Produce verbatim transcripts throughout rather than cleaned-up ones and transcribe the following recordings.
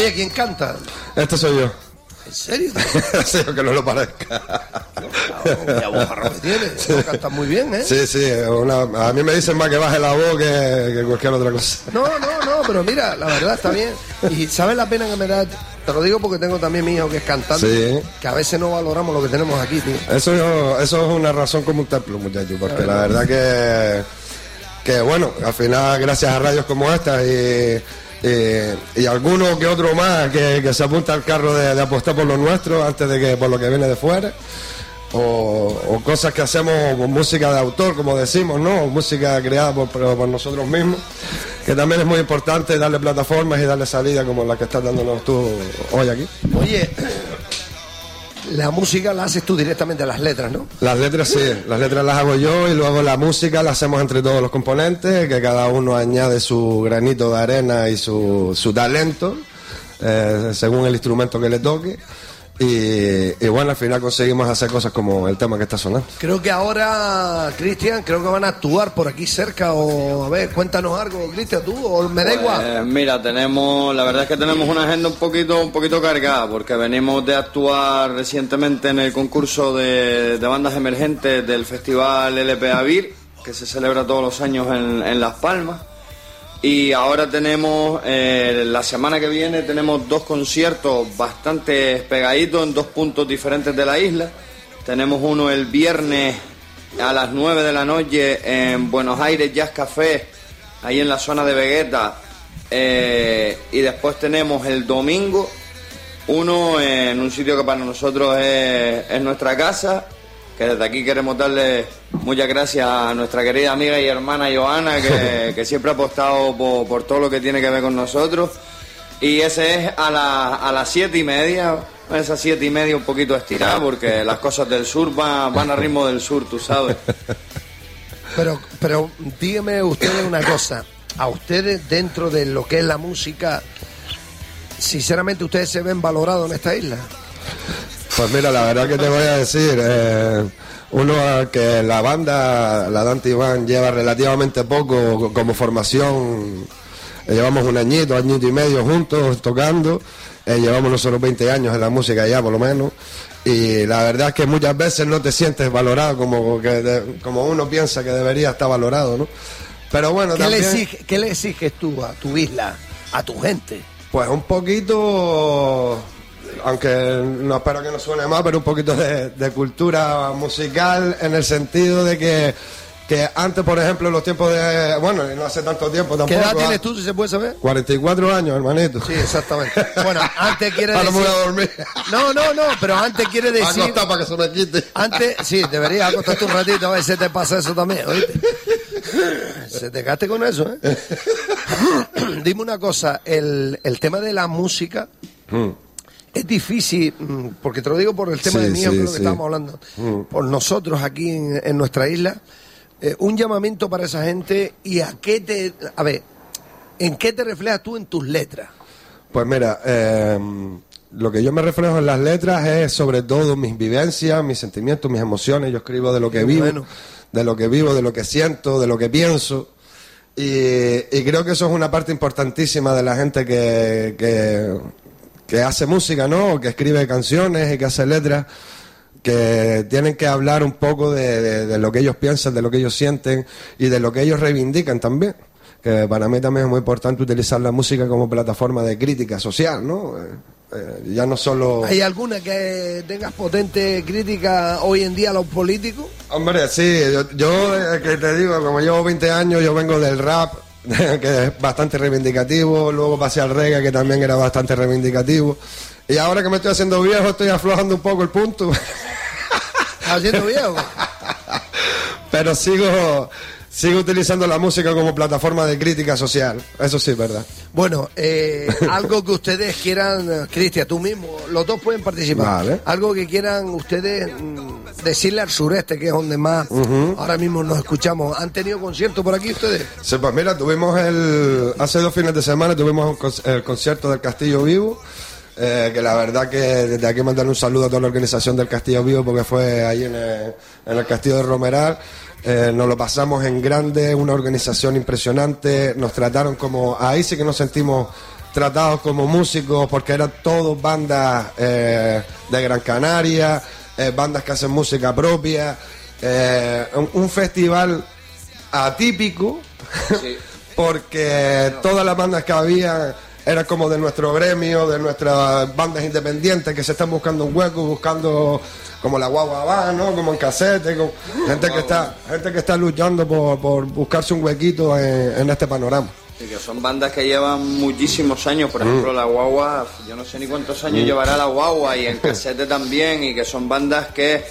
Oye, ¿quién canta? Este soy yo. ¿En serio? Sí, aunque no lo parezca. Ya bojarro que tienes. No, cantas muy bien, ¿eh? Sí, sí. Una, a mí me dicen más que baje la voz que, que cualquier otra cosa. No, no, no, pero mira, la verdad está bien. Y ¿sabes la pena que me da? Te lo digo porque tengo también mi hijo que es cantante. Sí. Que a veces no valoramos lo que tenemos aquí, tío. Eso, eso es una razón como un templo, muchachos. Porque la verdad que, que, bueno, al final, gracias a radios como esta y... Eh, y alguno que otro más que, que se apunta al carro de, de apostar por lo nuestro antes de que por lo que viene de fuera, o, o cosas que hacemos con música de autor, como decimos, ¿no? Música creada por, por, por nosotros mismos, que también es muy importante darle plataformas y darle salida como la que estás dándonos tú hoy aquí. Oye, la música la haces tú directamente a las letras, ¿no? Las letras sí, las letras las hago yo y luego la música la hacemos entre todos los componentes, que cada uno añade su granito de arena y su, su talento, eh, según el instrumento que le toque. Y, y bueno, al final conseguimos hacer cosas como el tema que está sonando. Creo que ahora, Cristian, creo que van a actuar por aquí cerca. O a ver, cuéntanos algo, Cristian, tú, o me da pues, igual. Mira, tenemos, la verdad es que tenemos una agenda un poquito, un poquito cargada, porque venimos de actuar recientemente en el concurso de, de bandas emergentes del festival L P A Vir, que se celebra todos los años en, en Las Palmas. Y ahora tenemos, eh, la semana que viene tenemos dos conciertos bastante pegaditos en dos puntos diferentes de la isla. Tenemos uno el viernes a las nueve de la noche en Buenos Aires Jazz Café, ahí en la zona de Vegueta. Eh, y después tenemos el domingo uno en un sitio que para nosotros es, es nuestra casa, que desde aquí queremos darle muchas gracias a nuestra querida amiga y hermana Joana, que, que siempre ha apostado por, por todo lo que tiene que ver con nosotros. Y ese es a, la, a las siete y media, esas siete y media un poquito estirada, porque las cosas del sur van, van a ritmo del sur, tú sabes. Pero, pero dígame ustedes una cosa, a ustedes dentro de lo que es la música, sinceramente, ¿ustedes se ven valorados en esta isla? Pues mira, la verdad que te voy a decir, eh, uno que la banda, la Dante Iván, lleva relativamente poco como formación, eh, llevamos un añito, añito y medio juntos tocando, eh, llevamos nosotros veinte años en la música ya por lo menos, y la verdad es que muchas veces no te sientes valorado como, que de, como uno piensa que debería estar valorado, ¿no? Pero bueno, ¿Qué, también, le exige, ¿Qué le exiges tú a tu isla, a tu gente? Pues un poquito... aunque no espero que no suene más, pero un poquito de, de cultura musical, en el sentido de que, que antes, por ejemplo, en los tiempos de... Bueno, no hace tanto tiempo tampoco. ¿Qué edad tienes tú, si se puede saber? cuarenta y cuatro años, hermanito. Sí, exactamente. Bueno, antes quiere Ahora decir... me voy a dormir. No, no, no, pero antes quiere decir... Acostar para que se me quite. Antes, sí, deberías acostarte un ratito, a ver si te pasa eso también, ¿oíste? Se te gaste con eso, ¿eh? Dime una cosa, el, el tema de la música... Mm. Es difícil, porque te lo digo por el tema sí, de mí, sí, que es lo que sí. estamos hablando, mm. por nosotros aquí en, en nuestra isla, eh, un llamamiento para esa gente y a qué te, a ver, ¿en qué te reflejas tú en tus letras? Pues mira, eh, lo que yo me reflejo en las letras es sobre todo mis vivencias, mis sentimientos, mis emociones. Yo escribo de lo que Qué vivo, bueno. de lo que vivo, de lo que siento, de lo que pienso. Y, y creo que eso es una parte importantísima de la gente que... que que hace música, ¿no? Que escribe canciones y que hace letras, que tienen que hablar un poco de, de, de lo que ellos piensan, de lo que ellos sienten y de lo que ellos reivindican también. Que para mí también es muy importante utilizar la música como plataforma de crítica social, ¿no? Eh, eh, ya no solo... ¿Hay alguna que tengas potente crítica hoy en día a los políticos? Hombre, sí, yo, yo eh, que te digo, como llevo veinte años, yo vengo del rap, que es bastante reivindicativo, luego pasé al reggae, que también era bastante reivindicativo, y ahora que me estoy haciendo viejo estoy aflojando un poco el punto. ¿Estás haciendo viejo? Pero sigo sigo utilizando la música como plataforma de crítica social, eso sí es verdad. Bueno, eh, algo que ustedes quieran, Cristian, tú mismo, los dos pueden participar, vale. Algo que quieran ustedes mm, decirle al sureste, que es donde más uh-huh. ahora mismo nos escuchamos. ¿Han tenido conciertos por aquí ustedes? Sí, pues mira, tuvimos el hace dos fines de semana tuvimos el concierto del Castillo Vivo, eh, que la verdad que desde aquí mandar un saludo a toda la organización del Castillo Vivo, porque fue ahí en el, en el Castillo de Romeral. Eh, nos lo pasamos en grande, una organización impresionante, nos trataron como, ahí sí que nos sentimos tratados como músicos, porque eran todos bandas eh, de Gran Canaria, eh, bandas que hacen música propia, eh, un, un festival atípico, sí. porque todas las bandas que había eran como de nuestro gremio, de nuestras bandas independientes que se están buscando un hueco, buscando como la Guagua va, ¿no? Como en casete, con gente que está, gente que está luchando por, por buscarse un huequito en, en este panorama. Sí, que son bandas que llevan muchísimos años, por ejemplo mm. la Guagua, yo no sé ni cuántos años mm. llevará la Guagua, y en casete también, y que son bandas que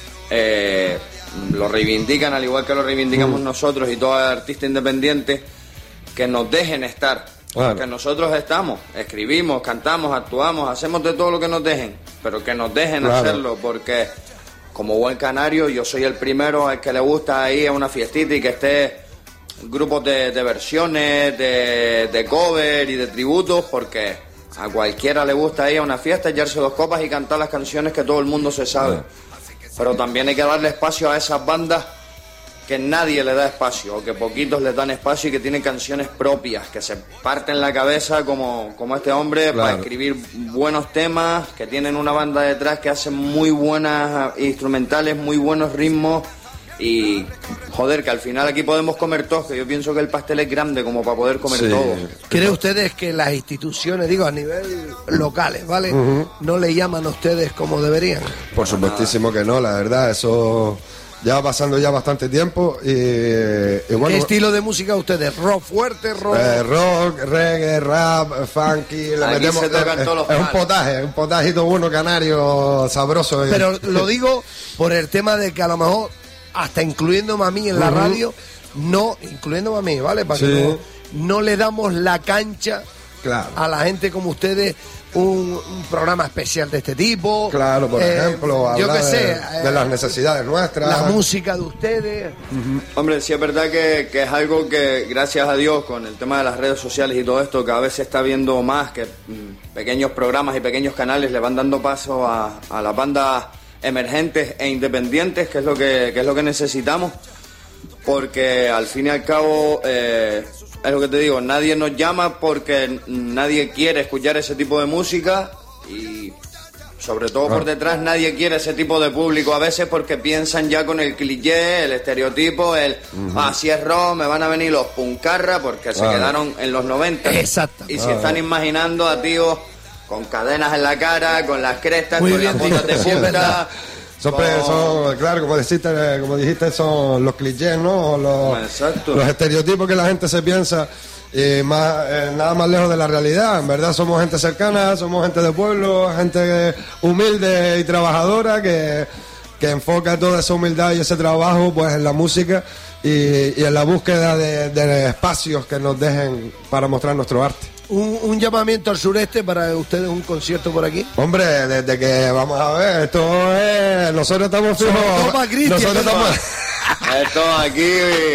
eh, lo reivindican al igual que lo reivindicamos mm. nosotros y todo artista independiente, que nos dejen estar. Claro. Que nosotros estamos, escribimos, cantamos, actuamos, hacemos de todo lo que nos dejen, pero que nos dejen claro. hacerlo, porque como buen canario yo soy el primero al que le gusta ir a una fiestita y que esté grupos de, de versiones, de, de cover y de tributos, porque a cualquiera le gusta ir a una fiesta, echarse dos copas y cantar las canciones que todo el mundo se sabe. Claro. Pero también hay que darle espacio a esas bandas que nadie le da espacio, o que poquitos le dan espacio y que tienen canciones propias, que se parten la cabeza como, como este hombre claro. para escribir buenos temas, que tienen una banda detrás que hace muy buenas instrumentales, muy buenos ritmos, y joder, que al final aquí podemos comer todos, que yo pienso que el pastel es grande como para poder comer sí. todo. ¿Creen ustedes que las instituciones, digo a nivel locales, ¿vale? Uh-huh. no le llaman a ustedes como deberían? Por supuestísimo que no, la verdad, eso... Ya pasando ya bastante tiempo y, y bueno, ¿qué estilo de música ustedes? ¿Rock fuerte? ¿Rock? Eh, rock, reggae, rap, funky, le aquí metemos, se tocan eh, todos los es un potaje, un potajito bueno canario sabroso. Pero lo digo por el tema de que a lo mejor, hasta incluyéndome a mí en la uh-huh. radio, no, incluyéndome a mí, ¿vale? Para sí. que no, no le damos la cancha claro. a la gente como ustedes. Un, un programa especial de este tipo. Claro, por eh, ejemplo, yo que sé, de, eh, de las necesidades nuestras. La música de ustedes. Uh-huh. Hombre, sí es verdad que, que es algo que, gracias a Dios, con el tema de las redes sociales y todo esto, cada vez se está viendo más, que mm, pequeños programas y pequeños canales le van dando paso a, a las bandas emergentes e independientes, que es lo que, que es lo que necesitamos, porque al fin y al cabo... Eh, es lo que te digo, nadie nos llama porque nadie quiere escuchar ese tipo de música, y sobre todo por detrás nadie quiere ese tipo de público a veces, porque piensan ya con el cliché, el estereotipo, el uh-huh. ah, si es rock me van a venir los puncarra porque se ah. quedaron en los noventa. Exacto. Y se ah. están imaginando a tíos con cadenas en la cara, con las crestas, muy con bien, las botas de punta. Son, oh. son, claro, como dijiste, como dijiste, son los clichés, ¿no? Los, Exacto. los estereotipos que la gente se piensa, y más, eh, nada más lejos de la realidad. En verdad somos gente cercana, somos gente de pueblo, gente humilde y trabajadora que, que enfoca toda esa humildad y ese trabajo pues en la música y, y en la búsqueda de, de espacios que nos dejen para mostrar nuestro arte. Un, un llamamiento al sureste para ustedes, un concierto por aquí. Hombre, desde que vamos a ver, esto es, nosotros estamos fijos. Nosotros estamos. Esto aquí,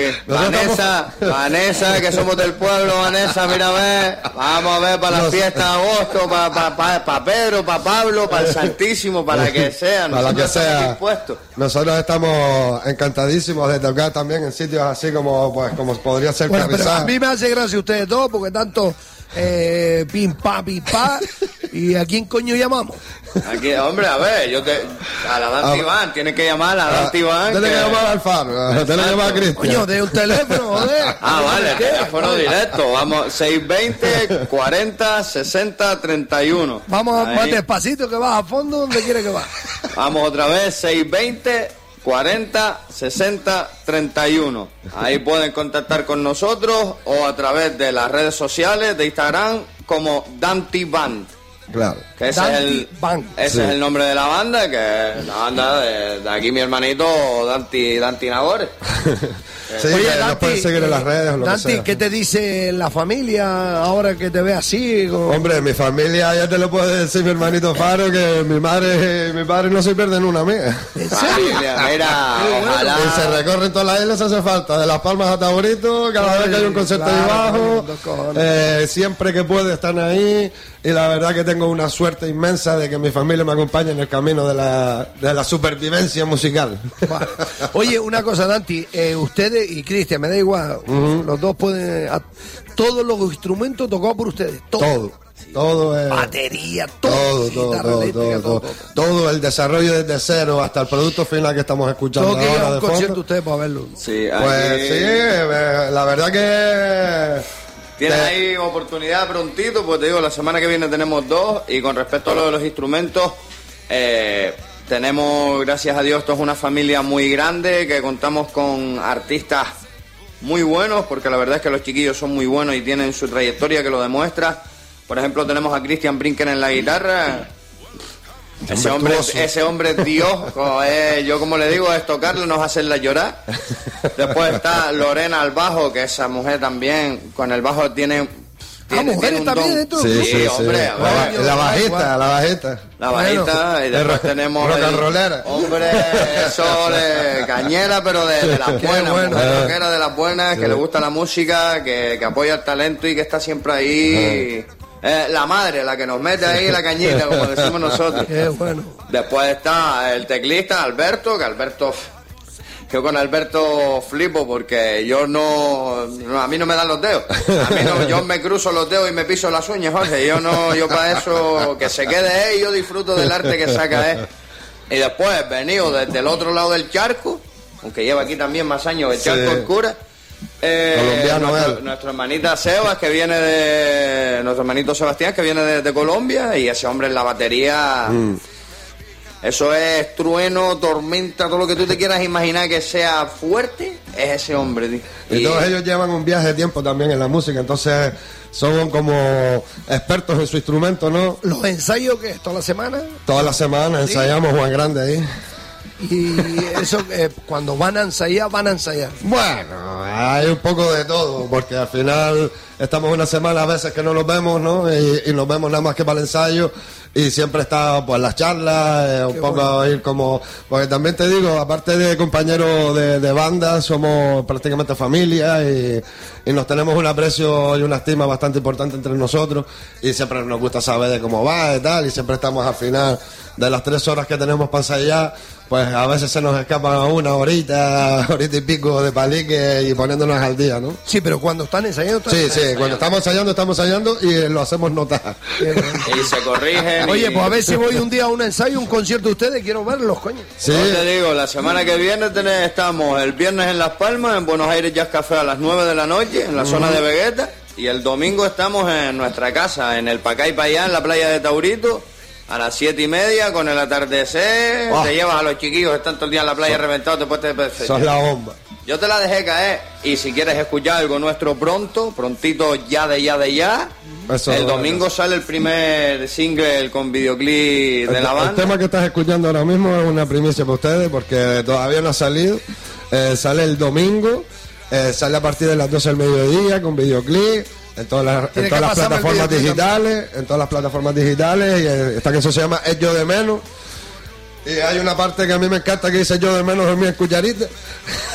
Vanessa, Vanessa, que somos del pueblo, Vanessa, mira a ver, vamos a ver para la fiesta de agosto, para pa, pa, pa Pedro, para Pablo, para el Santísimo, para la que sea, para la que sea. Nosotros estamos encantadísimos de tocar también en sitios así como, pues, como podría ser bueno, pero a mí me hace gracia ustedes dos, porque tanto eh, pim pa, pim pa, y ¿a quién coño llamamos? Aquí, hombre, a ver, yo te. A la Dante Iván, tienes que llamar a la Dante Iván. Tienes que llamar al Faro, tienes que llamar a Cristian. Coño, de un teléfono, joder. Ah, vale, teléfono directo. Vamos, seis veinte, cuarenta, sesenta, treinta y uno. Vamos más despacito, que vas a fondo donde quieres que vas. Vamos otra vez, seis veinte, cuarenta, sesenta, treinta y uno. Ahí pueden contactar con nosotros o a través de las redes sociales de Instagram como Dante Band. Claro. Que ese, es el, ese sí. es el nombre de la banda, que es la banda de, de aquí mi hermanito Dante, Dante Nagore. Sí, oye, Dante, nos pueden seguir en las redes o lo Dante, que sea. ¿qué te dice la familia ahora que te ve así? Como... Hombre, mi familia, ya te lo puede decir mi hermanito Faro, que mi madre mi padre no se pierden una mía. ¿En serio? Mira, ojalá. Y se recorren todas las islas, hace falta, de Las Palmas a Taborito, cada sí, vez que hay un concierto claro, ahí abajo, eh, siempre que puede están ahí, y la verdad que tengo una suerte inmensa de que mi familia me acompañe en el camino de la, de la supervivencia musical. Vale. Oye, una cosa, Dante, eh, ustedes y Cristian, me da igual, uh-huh. los dos pueden... todos los instrumentos tocados por ustedes. Todo. Todo. Todo es... Batería, todo. Todo, todo, guitarra todo, eléctrica, todo, todo, todo el desarrollo desde cero hasta el producto final que estamos escuchando Todo que ir ahora a un de concierto fondo. ustedes para verlo. Sí, Pues ahí- sí, eh, la verdad que... Tienes te- ahí oportunidad prontito, pues te digo, la semana que viene tenemos dos. Y con respecto a lo de los instrumentos, eh, tenemos, gracias a Dios, esto es una familia muy grande, que contamos con artistas muy buenos, porque la verdad es que los chiquillos son muy buenos y tienen su trayectoria que lo demuestra. Por ejemplo, tenemos a Christian Brinken en la guitarra. Ese hombre, virtuoso. ese hombre es Dios, co- eh, yo como le digo, es tocarle, no es hacerla llorar. Después está Lorena al bajo, que esa mujer también, con el bajo tiene... tiene, mujeres tiene un también don. dentro. Sí, Sí, sí, sí. hombre, a La, ba- ver. la bajita, la bajita. La bajita, y después tenemos... rock and el- rollera. Hombre, eso de cañera, pero de, de las Qué buenas, bueno. mujer rockera de las buenas, que le gusta la música, que, que apoya el talento y que está siempre ahí... Eh, la madre, la que nos mete ahí la cañita, como decimos nosotros. Qué bueno. Después está el teclista Alberto, que Alberto, yo con Alberto flipo porque yo no, no, a mí no me dan los dedos, a mí no, yo me cruzo los dedos y me piso las uñas, Jorge, yo no, yo para eso que se quede él y yo disfruto del arte que saca él. Y después venido desde el otro lado del charco, aunque lleva aquí también más años, el Sí. charco el cura. Eh, Colombiano nuestro, él. nuestra hermanita Sebas, que viene de nuestro hermanito Sebastián, que viene de, de Colombia, y ese hombre en la batería, Mm. eso es trueno, tormenta, todo lo que tú te quieras imaginar que sea fuerte, es ese hombre, tío. Y todos ellos llevan un viaje de tiempo también en la música, entonces son como expertos en su instrumento, ¿no? ¿Los ensayos que es toda la semana? Todas las semanas ensayamos Juan Grande ahí. Y eso, eh, cuando van a ensayar, van a ensayar. Bueno, hay un poco de todo, porque al final estamos una semana a veces que no nos vemos, ¿no? Y, y nos vemos nada más que para el ensayo, y siempre está pues las charlas, eh, un Qué poco bueno. ir como... Porque también te digo, aparte de compañeros de, de banda, somos prácticamente familia y, y nos tenemos un aprecio y una estima bastante importante entre nosotros, y siempre nos gusta saber de cómo va y tal, y siempre estamos al final de las tres horas que tenemos para ensayar, pues a veces se nos escapa una horita, horita y pico de palique y poniéndonos al día, ¿no? Sí, pero cuando están ensayando... están Sí, sí, ensayando. cuando estamos ensayando, estamos ensayando y lo hacemos notar. Qué bueno. Y se corrigen. Oye, y- pues a ver si voy un día a un ensayo, un concierto de ustedes, quiero verlos, coño. Sí, Yo te digo, la semana que viene tenés- estamos el viernes en Las Palmas, en Buenos Aires Jazz Café a las nueve de la noche, en la zona de Vegueta, y el domingo estamos en nuestra casa, en el Pacay Payá, en la playa de Taurito, a las siete y media, con el atardecer, Ah. te llevas a los chiquillos, están todo el día en la playa reventados, después te... sos la bomba. Yo te la dejé caer, y si quieres escuchar algo nuestro pronto, prontito, ya de ya de ya, Eso, el domingo sale el primer single con videoclip de El, la el banda. tema que estás escuchando ahora mismo es una primicia para ustedes porque todavía no ha salido. Eh, sale el domingo, eh, sale a partir de las doce del mediodía con videoclip. En todas las, en Tiene todas que las pasarme el plataformas videoclip digitales, en todas las plataformas digitales, y eh, esta canción se llama Es Yo de Menos. Y hay una parte que a mí me encanta que dice Yo de Menos dormí en cucharita.